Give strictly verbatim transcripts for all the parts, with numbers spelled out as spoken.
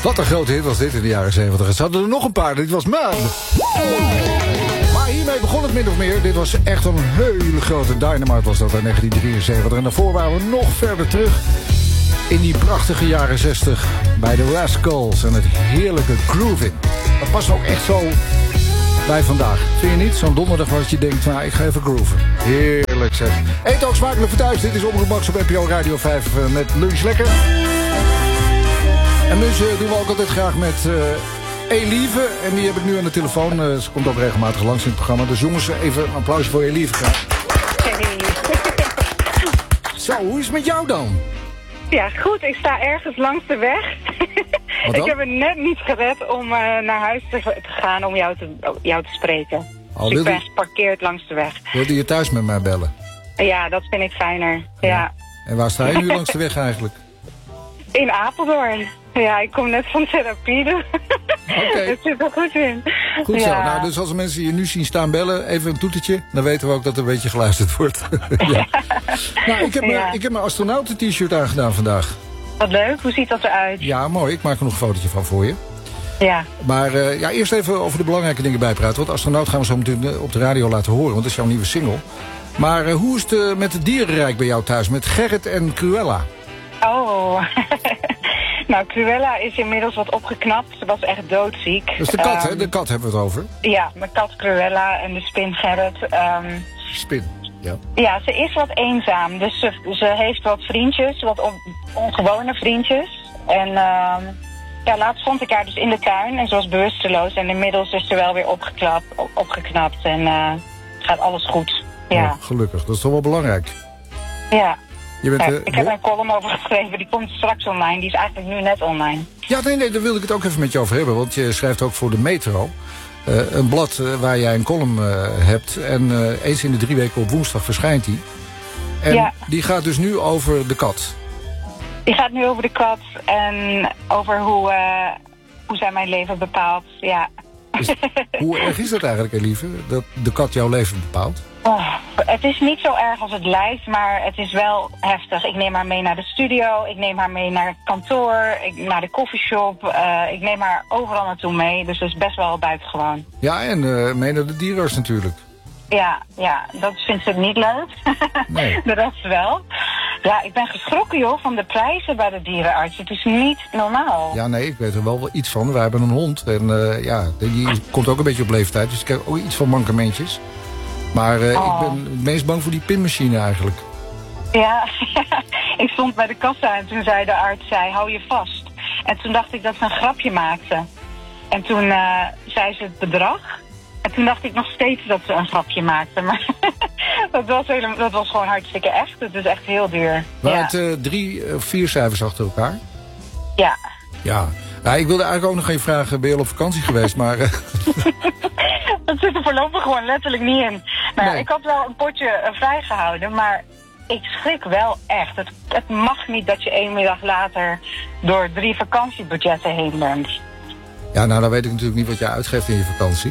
Wat een grote hit was dit in de jaren zeventig. Ze hadden er nog een paar, dit was Man. Maar hiermee begon het min of meer. Dit was echt een hele grote Dynamite was dat in negentien drieënzeventig. En daarvoor waren we nog verder terug in die prachtige jaren zestig bij de Rascals en het heerlijke grooving. Dat past ook echt zo bij vandaag. Vind je niet? Zo'n donderdag wat je denkt, nou, ik ga even grooven. Heerlijk zeg. Eet ook smakelijk voor thuis. Dit is Omroep Max op N P O Radio vijf met Lunch Lekker. En lunch doen we ook altijd graag met uh, Elieve. En die heb ik nu aan de telefoon. Uh, ze komt ook regelmatig langs in het programma. Dus jongens, even een applausje voor Elieve graag. Hey. Zo, hoe is het met jou dan? Ja, goed. Ik sta ergens langs de weg. Ik heb het net niet gered om uh, naar huis te, te gaan om jou te, jou te spreken. Oh, dus ik ben je, geparkeerd langs de weg. Wilde je thuis met mij bellen? Ja, dat vind ik fijner. Ja. Ja. En waar sta je nu langs de weg eigenlijk? In Apeldoorn. Ja, ik kom net van therapie doen. Oké. Okay. Dat zit er goed in. Goed zo. Ja. Nou, dus als mensen je nu zien staan bellen, even een toetertje, dan weten we ook dat er een beetje geluisterd wordt. Ja. Nou, ik heb, ja. mijn, ik heb mijn astronauten t-shirt aangedaan vandaag. Wat leuk. Hoe ziet dat eruit? Ja, mooi. Ik maak er nog een fotootje van voor je. Ja. Maar uh, ja, eerst even over de belangrijke dingen bijpraten. Want astronaut gaan we zo meteen op de radio laten horen, want dat is jouw nieuwe single. Maar uh, hoe is het uh, met het dierenrijk bij jou thuis, met Gerrit en Cruella? Oh, nou, Cruella is inmiddels wat opgeknapt. Ze was echt doodziek. Dat is de kat, um, hè? De kat hebben we het over. Ja, mijn kat Cruella en de spin Gerrit. Um, spin, ja. Ja, ze is wat eenzaam. Dus ze, ze heeft wat vriendjes, wat on, ongewone vriendjes. En um, ja, laatst vond ik haar dus in de tuin en ze was bewusteloos. En inmiddels is ze wel weer opgeklapt, op, opgeknapt en uh, gaat alles goed. Ja. Ja, gelukkig, dat is toch wel belangrijk. Ja. Je bent, ja, uh, ik heb er een column over geschreven, die komt straks online. Die is eigenlijk nu net online. Ja, nee, nee, daar wilde ik het ook even met je over hebben. Want je schrijft ook voor de Metro. Uh, een blad uh, waar jij een column uh, hebt. En uh, eens in de drie weken op woensdag verschijnt die. En ja. die gaat dus nu over de kat. Die gaat nu over de kat en over hoe, uh, hoe zij mijn leven bepaalt, ja. Is, hoe erg is dat eigenlijk, Elieve, dat de kat jouw leven bepaalt? Oh, het is niet zo erg als het lijkt, maar het is wel heftig. Ik neem haar mee naar de studio, ik neem haar mee naar het kantoor, ik, naar de koffieshop. Uh, ik neem haar overal naartoe mee, dus dat is best wel buitengewoon. Ja, en uh, mee naar de dierenarts natuurlijk. Ja, ja, dat vindt ze niet leuk. Nee. De rest wel. Ja, ik ben geschrokken, joh, van de prijzen bij de dierenarts. Het is niet normaal. Ja, nee, ik weet er wel iets van. Wij hebben een hond en uh, ja, die komt ook een beetje op leeftijd. Dus ik heb ook iets van mankementjes. Maar uh, oh. ik ben het meest bang voor die pinmachine eigenlijk. Ja, ik stond bij de kassa en toen zei de arts, zei, hou je vast. En toen dacht ik dat ze een grapje maakte. En toen uh, zei ze het bedrag. En toen dacht ik nog steeds dat ze een grapje maakte. Maar dat, was helemaal, dat was gewoon hartstikke echt. Het is echt heel duur. Waren ja. het uh, drie of vier cijfers achter elkaar? Ja. Ja. Nou, ik wilde eigenlijk ook nog geen vragen, ben je al op vakantie geweest, maar... Uh... dat zit er voorlopig gewoon letterlijk niet in. Nou, nee. Ik had wel een potje uh, vrijgehouden, maar ik schrik wel echt. Het, het mag niet dat je één middag later door drie vakantiebudgetten heen bent. Ja, nou, dan weet ik natuurlijk niet wat jij uitgeeft in je vakantie.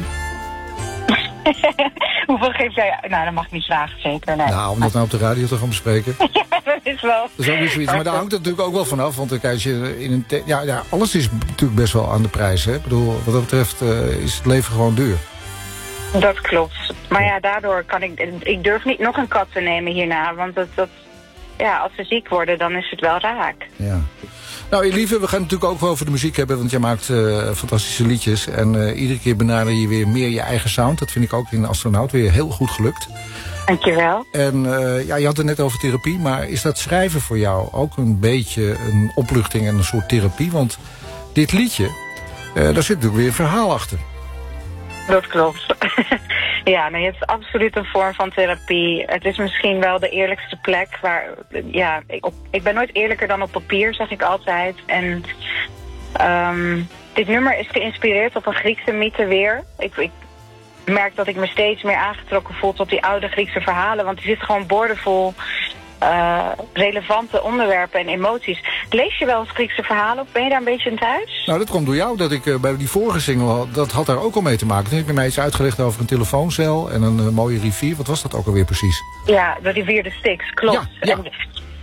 Hoeveel geef jij? Nou, dat mag ik niet vragen, zeker. Nee. Nou, om dat nou op de radio te gaan bespreken. Ja, dat is wel. Dat is ook weer zoiets. Maar daar hangt het natuurlijk ook wel vanaf. Want als je in een. Ja, ja, alles is natuurlijk best wel aan de prijs. Hè? Ik bedoel, wat dat betreft uh, is het leven gewoon duur. Dat klopt. Maar ja, daardoor kan ik. Ik durf niet nog een kat te nemen hierna. Want dat. dat ja, als ze ziek worden, dan is het wel raak. Ja. Nou, Elieve, we gaan het natuurlijk ook wel over de muziek hebben, want jij maakt uh, fantastische liedjes. En uh, iedere keer benader je weer meer je eigen sound. Dat vind ik ook in Astronaut weer heel goed gelukt. Dankjewel. En uh, ja, je had het net over therapie, maar is dat schrijven voor jou ook een beetje een opluchting en een soort therapie? Want dit liedje, uh, daar zit natuurlijk weer een verhaal achter. Dat klopt. Ja, nee, het is absoluut een vorm van therapie. Het is misschien wel de eerlijkste plek waar... Ja, ik, op, ik ben nooit eerlijker dan op papier, zeg ik altijd. En um, dit nummer is geïnspireerd op een Griekse mythe weer. Ik, ik merk dat ik me steeds meer aangetrokken voel tot die oude Griekse verhalen. Want die zitten gewoon boordevol uh, relevante onderwerpen en emoties. Lees je wel eens Griekse verhalen of ben je daar een beetje in thuis? Nou, dat komt door jou. Dat ik uh, bij die vorige single, dat had daar ook al mee te maken. Toen heb je mij iets uitgelegd over een telefooncel en een uh, mooie rivier. Wat was dat ook alweer precies? Ja, de rivier de Styx, klopt. Ja, ja. En,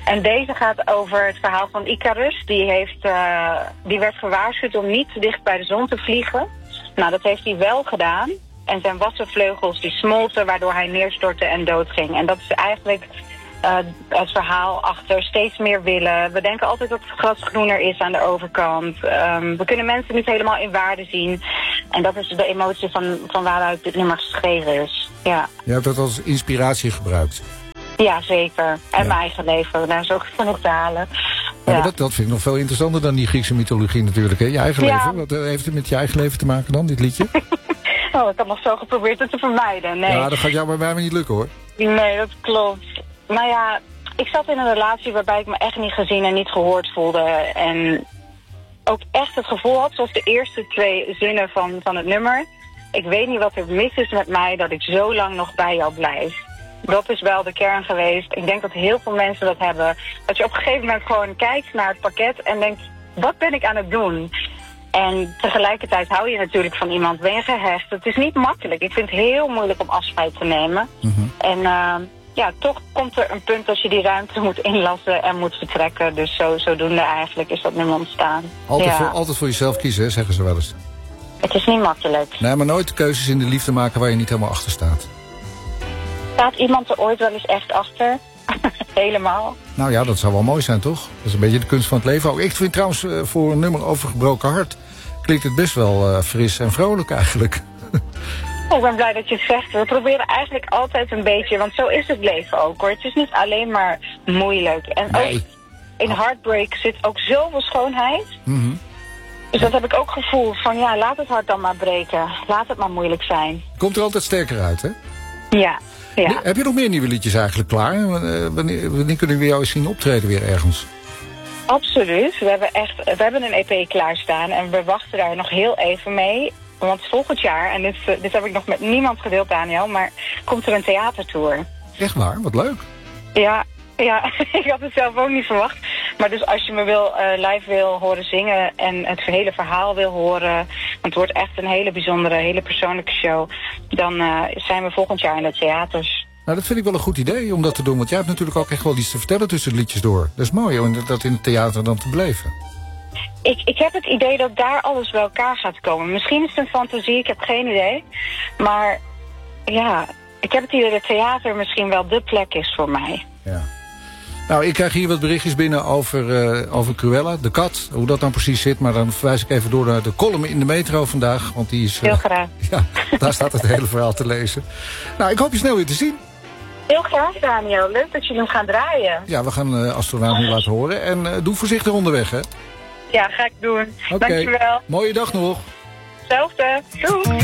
En deze gaat over het verhaal van Icarus. Die, heeft, uh, die werd gewaarschuwd om niet te dicht bij de zon te vliegen. Nou, dat heeft hij wel gedaan. En zijn wassenvleugels die smolten, waardoor hij neerstortte en doodging. En dat is eigenlijk uh, het verhaal achter steeds meer willen. We denken altijd dat het gras groener is aan de overkant. Um, we kunnen mensen niet helemaal in waarde zien. En dat is de emotie van, van waaruit dit nummer geschreven is. Ja. Je hebt dat als inspiratie gebruikt. Ja, zeker. En ja. mijn eigen leven, daar is ook genoeg te halen. Ja, ja. maar dat, dat vind ik nog veel interessanter dan die Griekse mythologie natuurlijk. Hè? Je eigen ja. leven, wat heeft het met je eigen leven te maken dan, dit liedje? Oh, ik had nog zo geprobeerd het te vermijden. Nee. Ja, dat gaat jou bij mij maar niet lukken hoor. Nee, dat klopt. Nou ja, ik zat in een relatie waarbij ik me echt niet gezien en niet gehoord voelde. En ook echt het gevoel had, zoals de eerste twee zinnen van, van het nummer. Ik weet niet wat er mis is met mij, dat ik zo lang nog bij jou blijf. Dat is wel de kern geweest. Ik denk dat heel veel mensen dat hebben. Dat je op een gegeven moment gewoon kijkt naar het pakket en denkt, wat ben ik aan het doen? En tegelijkertijd hou je natuurlijk van iemand, ben je gehecht. Het is niet makkelijk. Ik vind het heel moeilijk om afscheid te nemen. Mm-hmm. En uh, ja, toch komt er een punt dat je die ruimte moet inlassen en moet vertrekken. Dus zo, zodoende eigenlijk is dat nummer ontstaan. Altijd, ja. voor, altijd voor jezelf kiezen, hè, zeggen ze wel eens. Het is niet makkelijk. Nee, maar nooit keuzes in de liefde maken waar je niet helemaal achter staat. Staat iemand er ooit wel eens echt achter? Helemaal. Nou ja, dat zou wel mooi zijn, toch? Dat is een beetje de kunst van het leven ook. Ik vind trouwens, uh, voor een nummer over gebroken hart, klinkt het best wel uh, fris en vrolijk eigenlijk. Ik ben blij dat je het zegt. We proberen eigenlijk altijd een beetje, want zo is het leven ook hoor. Het is niet alleen maar moeilijk. En nee. ook in heartbreak zit ook zoveel schoonheid. Mm-hmm. Dus dat heb ik ook gevoeld van ja, laat het hart dan maar breken. Laat het maar moeilijk zijn. Komt er altijd sterker uit, hè? Ja. Ja. Heb je nog meer nieuwe liedjes eigenlijk klaar? Wanneer, wanneer kunnen we jou eens zien optreden weer ergens? Absoluut. We hebben echt, we hebben een E P klaarstaan en we wachten daar nog heel even mee. Want volgend jaar, en dit, dit heb ik nog met niemand gedeeld, Daniel, maar komt er een theatertour. Echt waar? Wat leuk. Ja, ja, ik had het zelf ook niet verwacht. Maar dus als je me wil, uh, live wil horen zingen en het hele verhaal wil horen, want het wordt echt een hele bijzondere, hele persoonlijke show, dan uh, zijn we volgend jaar in de theaters. Nou, dat vind ik wel een goed idee om dat te doen, want jij hebt natuurlijk ook echt wel iets te vertellen tussen de liedjes door. Dat is mooi om dat in het theater dan te beleven. Ik, ik heb het idee dat daar alles bij elkaar gaat komen. Misschien is het een fantasie, ik heb geen idee. Maar ja, ik heb het idee dat theater misschien wel de plek is voor mij. Ja. Nou, ik krijg hier wat berichtjes binnen over, uh, over Cruella, de kat. Hoe dat dan precies zit, maar dan verwijs ik even door naar de column in de Metro vandaag. Want die is... Uh, Heel graag. Ja, daar staat het hele verhaal te lezen. Nou, ik hoop je snel weer te zien. Heel graag, Daniel. Leuk dat jullie hem gaan draaien. Ja, we gaan uh, Astronaut nu laten horen. En uh, doe voorzichtig onderweg, hè? Ja, ga ik doen. Okay. Dankjewel. Mooie dag nog. Hetzelfde. Doei.